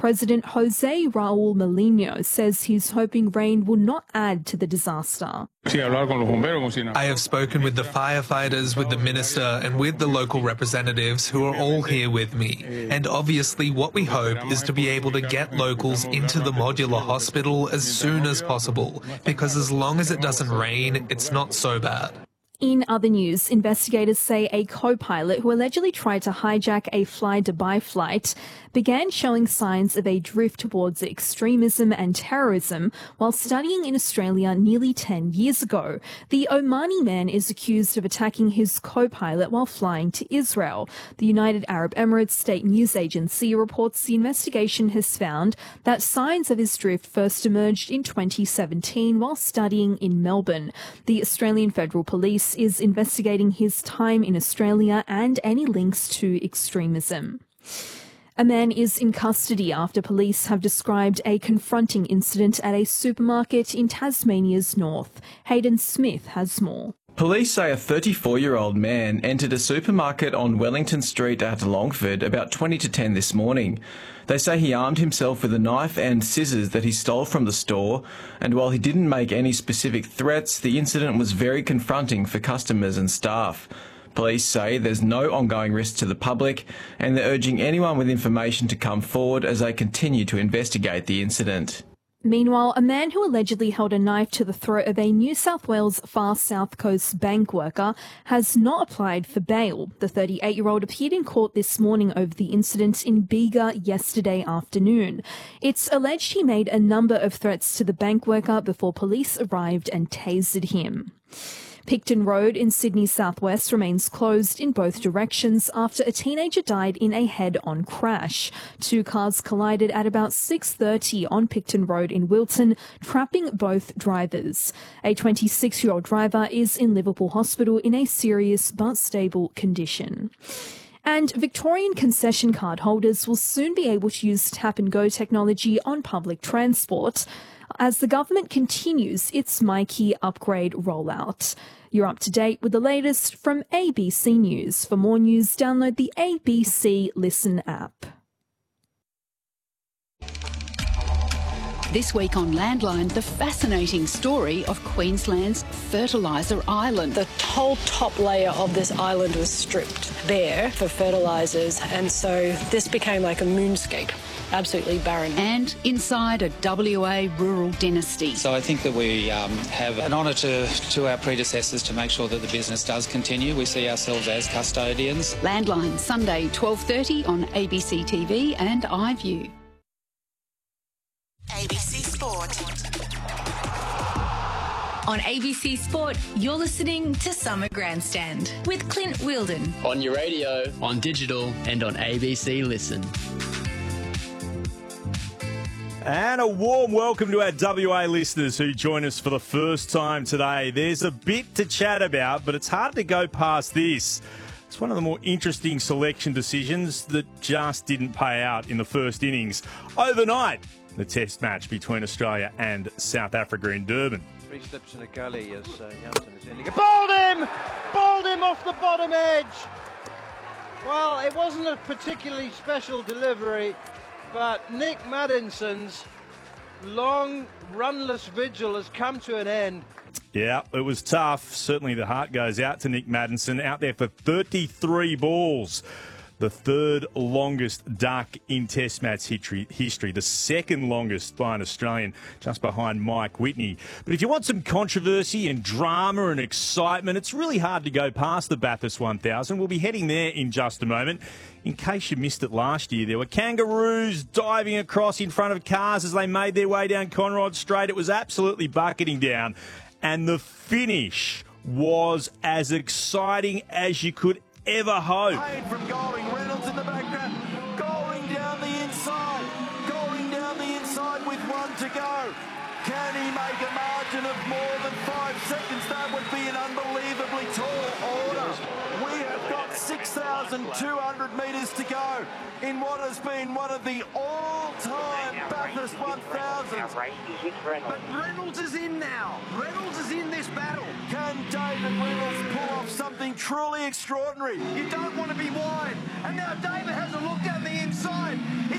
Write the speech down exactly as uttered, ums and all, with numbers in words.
President Jose Raul Molino says he's hoping rain will not add to the disaster. I have spoken with the firefighters, with the minister and with the local representatives who are all here with me. And obviously what we hope is to be able to get locals into the modular hospital as soon as possible, because as long as it doesn't rain, it's not so bad. In other news, investigators say a co-pilot who allegedly tried to hijack a Fly Dubai flight began showing signs of a drift towards extremism and terrorism while studying in Australia nearly ten years ago. The Omani man is accused of attacking his co-pilot while flying to Israel. The United Arab Emirates state news agency reports the investigation has found that signs of his drift first emerged in twenty seventeen while studying in Melbourne. The Australian Federal Police is investigating his time in Australia and any links to extremism. A man is in custody after police have described a confronting incident at a supermarket in Tasmania's north. Hayden Smith has more. Police say a thirty-four-year-old man entered a supermarket on Wellington Street at Longford about twenty to ten this morning. They say he armed himself with a knife and scissors that he stole from the store, and while he didn't make any specific threats, the incident was very confronting for customers and staff. Police say there's no ongoing risk to the public, and they're urging anyone with information to come forward as they continue to investigate the incident. Meanwhile, a man who allegedly held a knife to the throat of a New South Wales Far South Coast bank worker has not applied for bail. The thirty-eight-year-old appeared in court this morning over the incident in Bega yesterday afternoon. It's alleged he made a number of threats to the bank worker before police arrived and tasered him. Picton Road in Sydney's southwest remains closed in both directions after a teenager died in a head-on crash. Two cars collided at about six thirty on Picton Road in Wilton, trapping both drivers. A twenty-six-year-old driver is in Liverpool Hospital in a serious but stable condition. And Victorian concession card holders will soon be able to use tap and go technology on public transport as the government continues its MyKey upgrade rollout. You're up to date with the latest from A B C News. For more news, download the A B C Listen app. This week on Landline, the fascinating story of Queensland's Fertiliser Island. The whole top layer of this island was stripped bare for fertilisers, and so this became like a moonscape. Absolutely barren. And inside a W A rural dynasty. So I think that we um, have an honour to, to our predecessors to make sure that the business does continue. We see ourselves as custodians. Landline, Sunday, twelve thirty on A B C T V and iView. A B C Sport. On A B C Sport, you're listening to Summer Grandstand with Clint Wilden. On your radio, on digital, and on A B C Listen. And a warm welcome to our W A listeners who join us for the first time today. There's a bit to chat about, but it's hard to go past this. It's one of the more interesting selection decisions that just didn't pay out in the first innings. Overnight, the test match between Australia and South Africa in Durban. Three slips in a gully as uh, Janssen is ending it. Bowled him! Bowled him off the bottom edge! Well, it wasn't a particularly special delivery, but Nick Maddinson's long, runless vigil has come to an end. Yeah, it was tough. Certainly the heart goes out to Nick Maddinson, out there for thirty-three balls. The third longest duck in Test match history, the second longest by an Australian, just behind Mike Whitney. But if you want some controversy and drama and excitement, it's really hard to go past the Bathurst one thousand. We'll be heading there in just a moment. In case you missed it last year, there were kangaroos diving across in front of cars as they made their way down Conrod Straight. It was absolutely bucketing down. And the finish was as exciting as you could ever hope. Paid from Golding, Reynolds in the background, Golding down the inside, Golding down the inside with one to go. Can he make a margin of more than five seconds? That would be an unbelievably tall order. We have got six thousand two hundred metres to go in what has been one of the all-time Bathurst one thousands. But Reynolds is in now. Reynolds is in this battle. Can David Reynolds pull off something truly extraordinary? You don't want to be wide. And now David has a look down the inside. He